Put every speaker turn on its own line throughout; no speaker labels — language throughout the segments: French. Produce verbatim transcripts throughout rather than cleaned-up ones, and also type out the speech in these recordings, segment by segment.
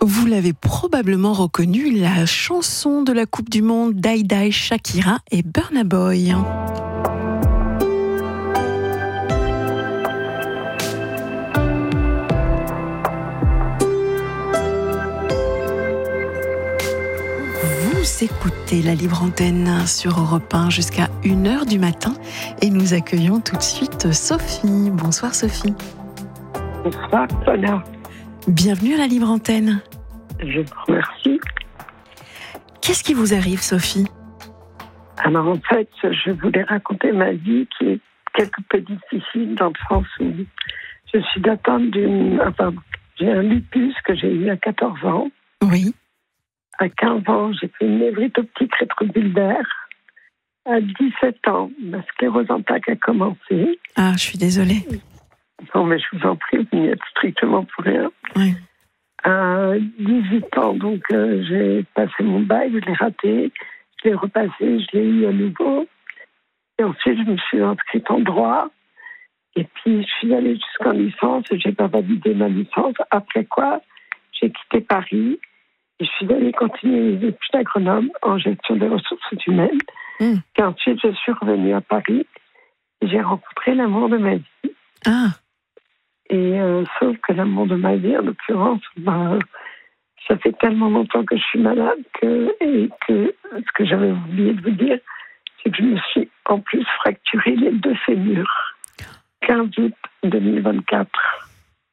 Vous l'avez probablement reconnu, la chanson de la Coupe du Monde d'Haïda, Shakira et Burna Boy. Vous écoutez la Libre Antenne sur Europe un jusqu'à une heure du matin et nous accueillons tout de suite Sophie. Bonsoir Sophie.
Bonsoir Paula.
Bienvenue à la Libre Antenne.
Je vous remercie.
Qu'est-ce qui vous arrive, Sophie ?
Alors en fait, je voulais raconter ma vie qui est quelque peu difficile dans le sens où je suis atteinte d'une... Enfin, j'ai un lupus que j'ai eu à quatorze ans.
Oui.
À quinze ans, j'ai fait une névrite optique rétrobulbaire. À dix-sept ans, ma sclérose en plaques a commencé.
Ah, je suis désolée.
Non, mais je vous en prie, vous n'y êtes strictement pour rien.
Oui.
À dix-huit ans, donc, euh, j'ai passé mon bac, je l'ai raté, je l'ai repassé, je l'ai eu à nouveau. Et ensuite, je me suis inscrite en droit. Et puis, je suis allée jusqu'en licence et je n'ai pas validé ma licence. Après quoi, j'ai quitté Paris et je suis allée continuer les études à Grenoble en gestion des ressources humaines. Mmh. Et ensuite, je suis revenue à Paris et j'ai rencontré l'amour de ma vie.
Ah.
Et euh, sauf que l'amour de ma vie, en l'occurrence, ben, ça fait tellement longtemps que je suis malade que, et que ce que j'avais oublié de vous dire, c'est que je me suis en plus fracturé les deux fémurs. quinze août deux mille vingt-quatre.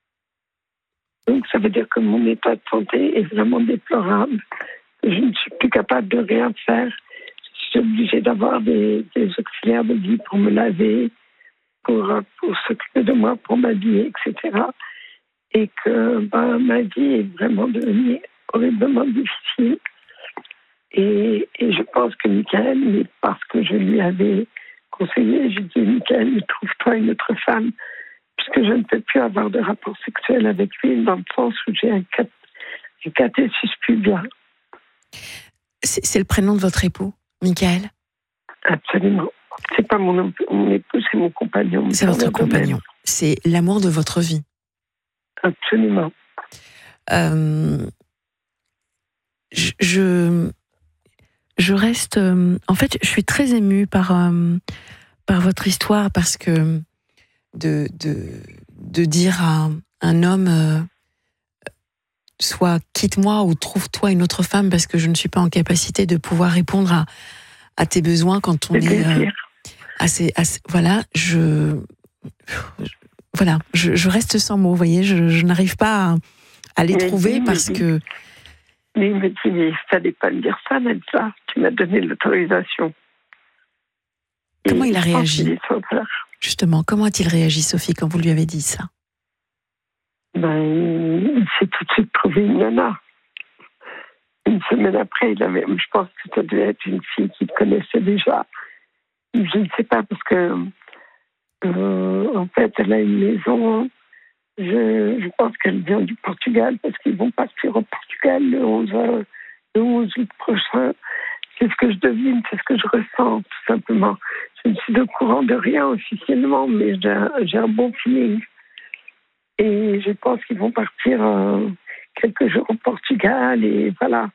Donc ça veut dire que mon état de santé est vraiment déplorable. Je ne suis plus capable de rien faire. Je suis obligée d'avoir des, des auxiliaires de vie pour me laver, pour, pour s'occuper de moi, pour m'habiller, et cetera. Et que ben, ma vie est vraiment devenue horriblement difficile. Et, et je pense que Michael, mais parce que je lui avais conseillé, j'ai dit, Michael, trouve-toi une autre femme, puisque je ne peux plus avoir de rapport sexuel avec lui, dans le sens où j'ai un, cat, un catéchisme pubien.
C'est, c'est le prénom de votre époux, Michael ?
Absolument. C'est pas mon, mon époux, c'est mon compagnon.
C'est votre compagnon. Même. C'est l'amour de votre vie.
Absolument.
Euh, je, je, je reste... Euh, en fait, je suis très émue par, euh, par votre histoire, parce que de, de, de dire à un homme euh, soit quitte-moi ou trouve-toi une autre femme parce que je ne suis pas en capacité de pouvoir répondre à, à tes besoins quand on est... est euh, assez, assez, voilà, je... je Voilà, je, je reste sans mots, vous voyez, je, je n'arrive pas à, à les mais trouver dis, parce
mais
que...
Mais il me dit, mais il ne fallait pas me dire ça, Nelsa, tu m'as donné l'autorisation.
Comment Et il a réagi ? Justement, comment a-t-il réagi, Sophie, quand vous lui avez dit ça ?
Ben, il s'est tout de suite trouvé une nana. Une semaine après, il avait, je pense que ça devait être une fille qu'il connaissait déjà. Je ne sais pas, parce que... Euh, en fait, elle a une maison. Je, je pense qu'elle vient du Portugal parce qu'ils vont partir au Portugal le onze, le onze août prochain. C'est ce que je devine, c'est ce que je ressens, tout simplement. Je ne suis au courant de rien officiellement, mais j'ai un, j'ai un bon feeling. Et je pense qu'ils vont partir euh, quelques jours au Portugal et voilà.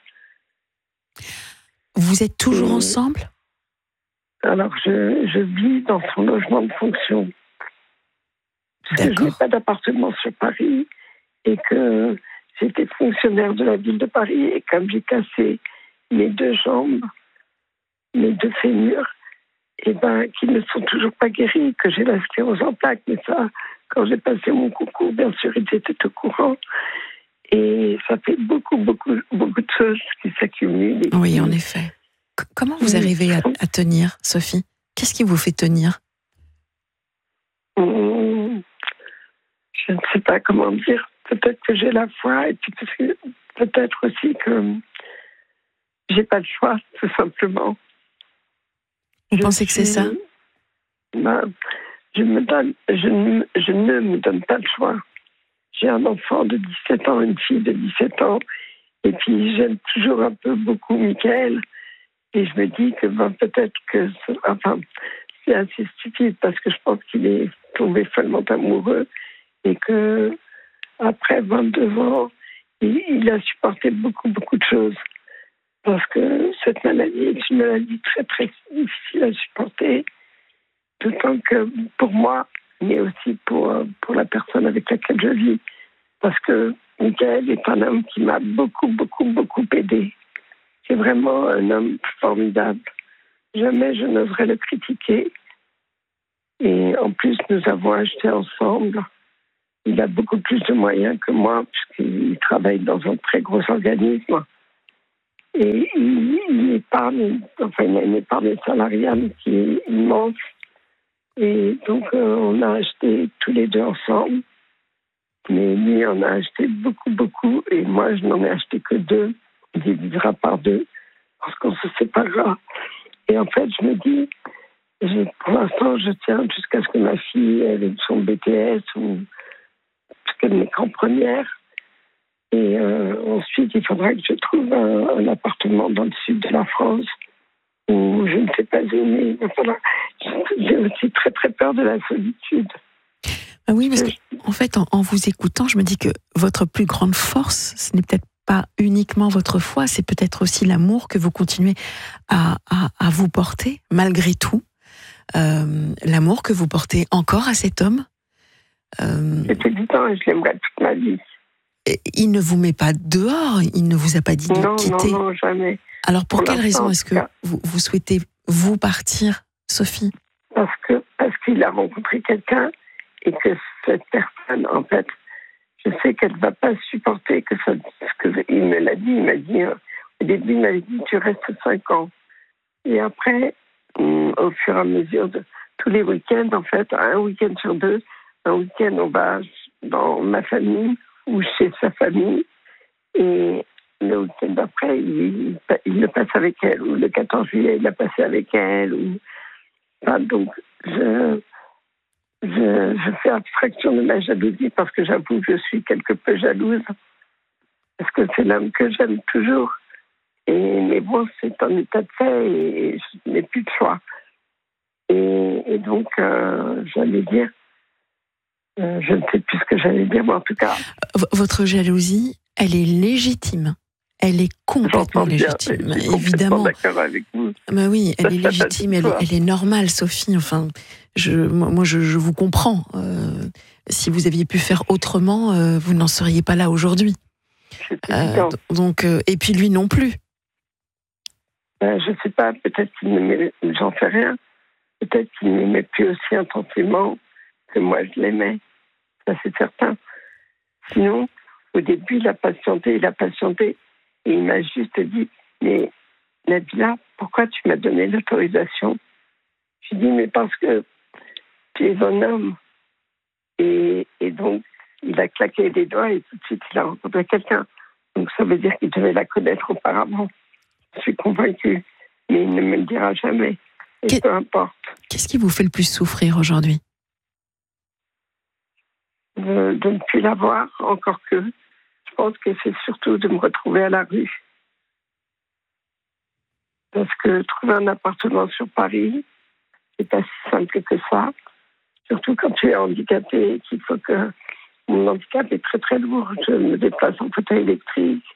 Vous êtes toujours et... ensemble ?
Alors, je, je vis dans son logement de fonction. Parce que je n'ai pas d'appartement sur Paris et que j'étais fonctionnaire de la ville de Paris. Et comme j'ai cassé mes deux jambes, mes deux fémurs, et ben, qui ne sont toujours pas guéris, que j'ai la sclérose en plaques. Mais ça, quand j'ai passé mon concours, bien sûr, ils étaient au courant. Et ça fait beaucoup, beaucoup, beaucoup de choses qui s'accumulent.
Oui, en effet. Comment vous arrivez à, à tenir, Sophie ? Qu'est-ce qui vous fait tenir ?
mmh, Je ne sais pas comment dire. Peut-être que j'ai la foi et puis peut-être aussi que j'ai pas le choix, tout simplement.
Vous je pensez que
suis,
c'est ça ?
Ben, je, me donne, je, ne, je ne me donne pas le choix. J'ai un enfant de dix-sept ans, une fille de dix-sept ans, et puis j'aime toujours un peu beaucoup Michael. Et je me dis que ben, peut-être que... Enfin, c'est assez stupide parce que je pense qu'il est tombé follement amoureux et que après vingt-deux ans, il, il a supporté beaucoup, beaucoup de choses. Parce que cette maladie est une maladie très, très difficile à supporter. D'autant que pour moi, mais aussi pour, pour la personne avec laquelle je vis. Parce que Michael est un homme qui m'a beaucoup, beaucoup, beaucoup aidé. C'est vraiment un homme formidable. Jamais je n'oserais le critiquer. Et en plus, nous avons acheté ensemble. Il a beaucoup plus de moyens que moi, puisqu'il travaille dans un très gros organisme. Et il, il épargne, enfin, il a une épargne salariale qui est immense. Et donc, euh, on a acheté tous les deux ensemble. Mais lui, on a acheté beaucoup, beaucoup. Et moi, je n'en ai acheté que deux. On divisera par deux, parce qu'on se séparera. Et en fait, je me dis, je, pour l'instant, je tiens jusqu'à ce que ma fille ait son B T S ou qu'elle n'ait qu'en première. Et euh, ensuite, il faudra que je trouve un, un appartement dans le sud de la France où je ne sais pas aimer. Voilà. J'ai aussi très, très peur de la solitude.
Ah oui, parce qu'en fait, en, en vous écoutant, je me dis que votre plus grande force, ce n'est peut-être pas uniquement votre foi, c'est peut-être aussi l'amour que vous continuez à, à, à vous porter, malgré tout. Euh, l'amour que vous portez encore à cet homme. Euh,
C'est évident et je l'aimerais toute ma vie.
Il ne vous met pas dehors, il ne vous a pas dit de
non,
quitter.
Non, non, jamais.
Alors pour, pour quelle raison est-ce que
cas.
vous, vous souhaitez vous partir, Sophie ?
Parce que parce qu'il a rencontré quelqu'un et que cette personne, en fait, je sais qu'elle ne va pas supporter que ça. Parce que il me l'a dit, il m'a dit euh, au début, il m'avait dit tu restes cinq ans. Et après, hum, au fur et à mesure de tous les week-ends, en fait, un week-end sur deux, un week-end on va dans ma famille ou chez sa famille, et le week-end d'après, il, il le passe avec elle, ou le quatorze juillet, il l'a passé avec elle. Ou... Enfin, donc, je, je, je fais abstraction de ma jalousie parce que j'avoue que je suis quelque peu jalouse, parce que c'est l'homme que j'aime toujours. Et, mais bon, c'est un état de fait et je n'ai plus de choix. Et, et donc, euh, j'allais dire, Euh, je ne sais plus ce que j'allais dire, mais en tout cas...
V- votre jalousie, elle est légitime. Elle est complètement
bien,
légitime,
je suis
évidemment.
D'accord avec vous.
Bah oui, elle ça, est légitime, elle, elle est normale, Sophie. Enfin, je, moi, moi je, je vous comprends. Euh, si vous aviez pu faire autrement, euh, vous n'en seriez pas là aujourd'hui. Euh, donc, euh, et puis lui non plus.
Ben, je ne sais pas, peut-être qu'il m'aimait, j'en sais rien. Peut-être qu'il ne m'aimait plus aussi intensément que moi je l'aimais, ça c'est certain. Sinon, au début, il a patienté, il a patienté, et il m'a juste dit, mais Nabila, pourquoi tu m'as donné l'autorisation ? Je lui ai dit, mais parce que tu es un homme. Et, et donc, il a claqué les doigts et tout de suite, il a rencontré quelqu'un. Donc ça veut dire qu'il devait la connaître auparavant. Je suis convaincue, mais il ne me le dira jamais. Et Qu'est- peu importe.
Qu'est-ce qui vous fait le plus souffrir aujourd'hui ?
De, de ne plus la voir, encore que je pense que c'est surtout de me retrouver à la rue. Parce que trouver un appartement sur Paris, c'est pas si simple que ça. Surtout quand tu es handicapé, qu'il faut que... Mon handicap est très très lourd. Je me déplace en fauteuil électrique,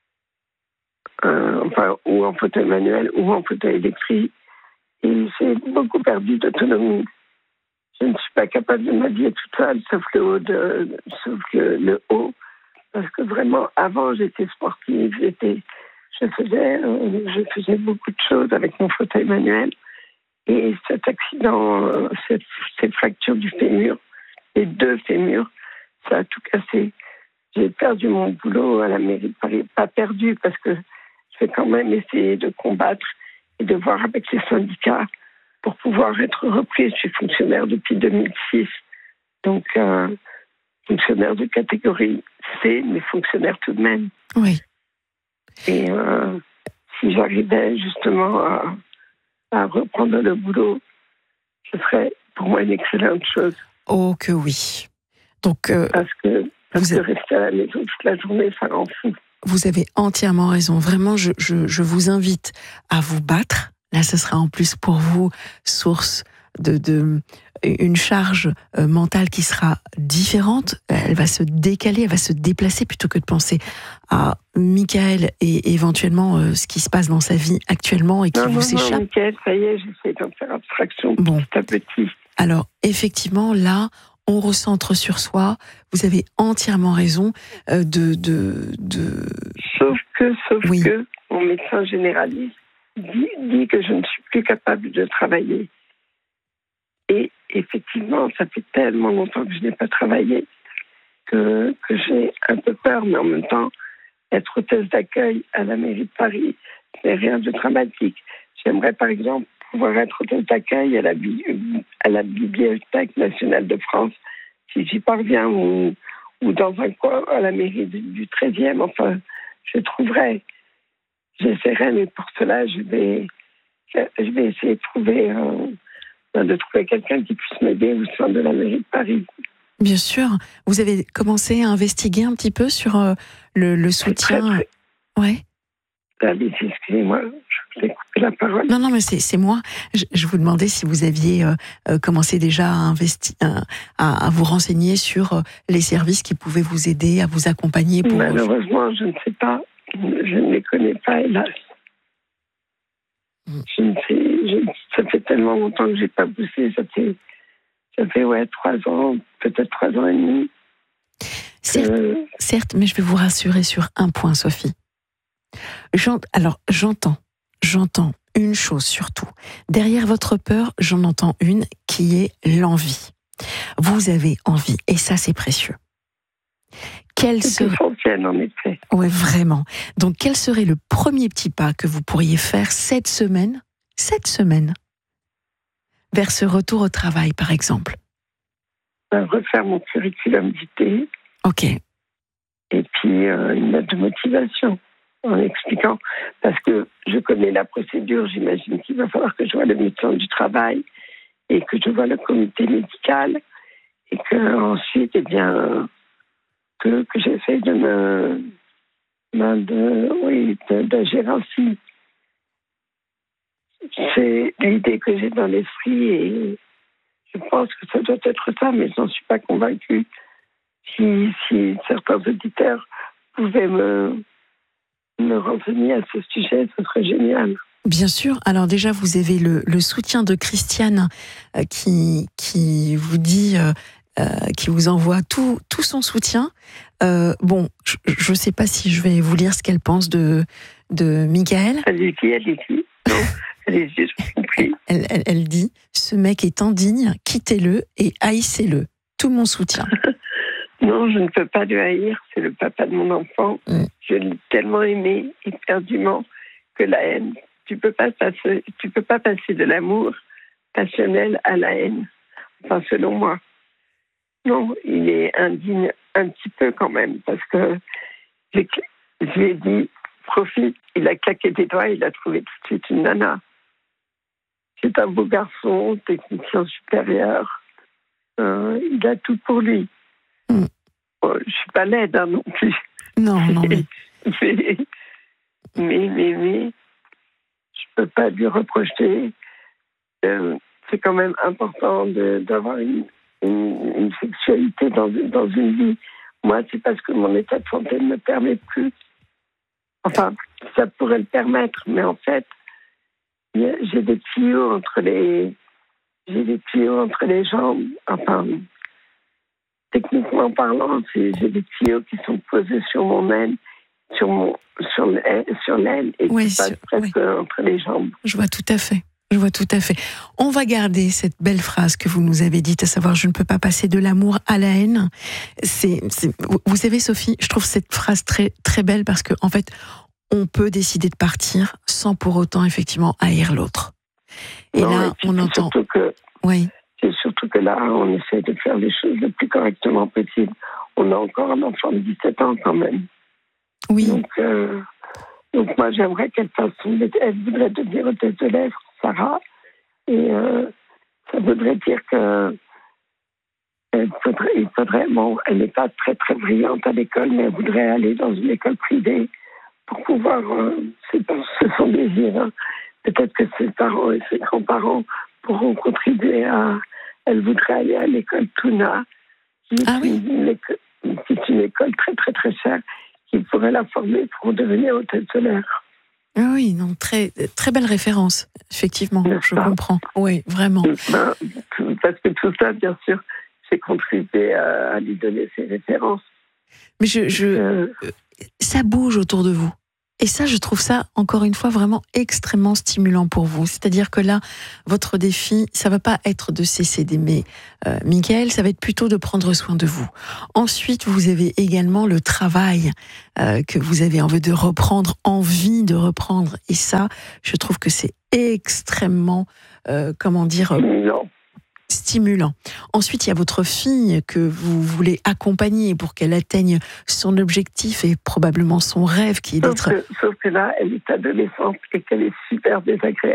euh, enfin, ou en fauteuil manuel, ou en fauteuil électrique. Et j'ai beaucoup perdu d'autonomie. Je ne suis pas capable de m'habiller toute seule, sauf le haut, de, sauf le, le haut. Parce que vraiment, avant, j'étais sportive, j'étais, je faisais, euh, je faisais beaucoup de choses avec mon fauteuil manuel. Et cet accident, euh, cette, cette fracture du fémur, les deux fémurs, ça a tout cassé. J'ai perdu mon boulot à la mairie de Paris. Pas perdu, parce que j'ai quand même essayé de combattre et de voir avec les syndicats pour pouvoir être reprise. Je suis fonctionnaire depuis deux mille six, donc euh, fonctionnaire de catégorie C, mais fonctionnaire tout de même.
Oui.
Et euh, si j'arrivais justement à, à reprendre le boulot, ce serait pour moi une excellente chose.
Oh que oui. Donc, euh,
parce que, parce
avez...
que rester à la maison toute la journée, ça rend fou.
Vous avez entièrement raison. Vraiment, je, je, je vous invite à vous battre. Là, ce sera en plus pour vous source de, de une charge euh, mentale qui sera différente. Elle va se décaler, elle va se déplacer plutôt que de penser à Michael et éventuellement euh, ce qui se passe dans sa vie actuellement et qui
non,
vous
non,
échappe.
Non, Michael, ça y est, j'essaie d'en faire abstraction
Bon.
petit à petit.
Alors, effectivement, là, on recentre sur soi. Vous avez entièrement raison euh, de, de, de...
Sauf que, sauf
oui.
que, mon médecin généraliste dit, dit que je ne suis plus capable de travailler. Et effectivement, ça fait tellement longtemps que je n'ai pas travaillé que, que j'ai un peu peur, mais en même temps, être hôtesse d'accueil à la mairie de Paris, c'est rien de dramatique. J'aimerais par exemple pouvoir être hôtesse d'accueil à la, à la Bibliothèque nationale de France, si j'y parviens, ou, ou dans un coin à la mairie du, du treizième, enfin, je trouverai. J'essaierai, mais pour cela, je vais, je vais essayer de trouver, euh, de trouver quelqu'un qui puisse m'aider au sein de la mairie de Paris.
Bien sûr. Vous avez commencé à investiguer un petit peu sur euh, le, le soutien.
Très, très...
Ouais.
Allez, excusez-moi, je vous ai coupé la parole.
Non, non, mais c'est, c'est moi. Je, je vous demandais si vous aviez euh, euh, commencé déjà à, investi- à, à, à vous renseigner sur euh, les services qui pouvaient vous aider, à vous accompagner. Pour...
Malheureusement, je ne sais pas. Je ne les connais pas, hélas. Mm. Je ne sais, je, ça fait tellement longtemps que je n'ai pas bossé. Ça fait, ça fait ouais, trois ans, peut-être trois ans et demi.
Certes, euh... certes, mais je vais vous rassurer sur un point, Sophie. J'ent... Alors, j'entends, j'entends une chose surtout. Derrière votre peur, j'en entends une qui est l'envie. Vous avez envie, et ça, c'est précieux. Quel
c'est
serait...
essentiel, en effet.
Oui, vraiment. Donc, quel serait le premier petit pas que vous pourriez faire cette semaine, cette semaine, vers ce retour au travail, par exemple?
Ben, refaire mon curriculum vitae.
Ok.
Et puis, euh, une note de motivation. En expliquant, parce que je connais la procédure, j'imagine qu'il va falloir que je vois le médecin du travail et que je vois le comité médical et que ensuite, eh bien, que, que j'essaie de me, de, oui, de, d'agir ainsi. C'est l'idée que j'ai dans l'esprit et je pense que ça doit être ça, mais je n'en suis pas convaincue. Si, si certains auditeurs pouvaient me me renseigner à ce sujet, ce serait génial.
Bien sûr. Alors déjà, vous avez le, le soutien de Christiane euh, qui, qui vous dit, euh, euh, qui vous envoie tout, tout son soutien. Euh, bon, je ne sais pas si je vais vous lire ce qu'elle pense de, de Michael.
Allez-y, allez-y. Non, allez-y, je vous en prie.
Elle, elle, elle dit, ce mec est indigne, quittez-le et haïssez-le. Tout mon soutien.
Non, je ne peux pas le haïr, c'est le papa de mon enfant.
Mm.
Je l'ai tellement aimé, éperdument, que la haine, tu peux pas passer, tu peux pas passer de l'amour passionnel à la haine. Enfin, selon moi. Non, il est indigne un petit peu quand même, parce que j'ai, je lui ai dit, profite, il a claqué des doigts, il a trouvé tout de suite une nana. C'est un beau garçon, technicien supérieur. Euh, il a tout pour lui.
Mm.
Bon, je suis pas laide hein, non plus.
Non, non, mais...
mais, mais, mais, mais, je peux pas lui reprocher. Euh, c'est quand même important de, d'avoir une, une, une sexualité dans, dans une vie. Moi, c'est parce que mon état de santé ne me permet plus. Enfin, ça pourrait le permettre, mais en fait, j'ai des tuyaux entre les, j'ai des tuyaux entre les jambes. Enfin, techniquement parlant, j'ai des tuyaux qui sont posés sur mon aine, sur mon, sur l'aine, sur l'aine et
oui,
qui passent
sur,
presque
oui.
entre les jambes.
Je vois tout à fait. Je vois tout à fait. On va garder cette belle phrase que vous nous avez dite, à savoir « je ne peux pas passer de l'amour à la haine ». C'est, c'est, vous savez, Sophie, je trouve cette phrase très, très belle parce qu'en en fait, on peut décider de partir sans pour autant, effectivement, haïr l'autre. Et
non,
là,
et
on entend...
Que,
oui.
C'est surtout que là, on essaie de faire les choses le plus correctement possible. On a encore un enfant de dix-sept ans quand même.
Oui.
Donc, euh, donc moi, j'aimerais qu'elle fasse son... Elle voudrait devenir hôtesse de lettres, Sarah. Et euh, ça voudrait dire que... Elle faudrait, il faudrait... Bon, elle n'est pas très, très brillante à l'école, mais elle voudrait aller dans une école privée pour pouvoir... Euh, c'est ce son désir. Hein. Peut-être que ses parents et ses grands-parents pourront contribuer à... Elle voudrait aller à l'école Tuna, qui est,
ah oui.
une, école, qui est une école très, très, très chère, qui pourrait la former pour devenir hôtesse de l'air.
Ah oui, non, très, très belle référence, effectivement, je comprends. Oui, vraiment.
Ben, parce que tout ça, bien sûr, j'ai contribué à, à lui donner ses références.
Mais je, je,
euh,
ça bouge autour de vous. Et ça, je trouve ça, encore une fois, vraiment extrêmement stimulant pour vous. C'est-à-dire que là, votre défi, ça va pas être de cesser d'aimer euh, Michael, ça va être plutôt de prendre soin de vous. Ensuite, vous avez également le travail euh, que vous avez envie de reprendre, envie de reprendre. Et ça, je trouve que c'est extrêmement, euh, comment dire...
non.
stimulant. Ensuite, il y a votre fille que vous voulez accompagner pour qu'elle atteigne son objectif et probablement son rêve qui est
Sauf
d'être...
que, sauf que là, elle est adolescente et qu'elle est super désagréable.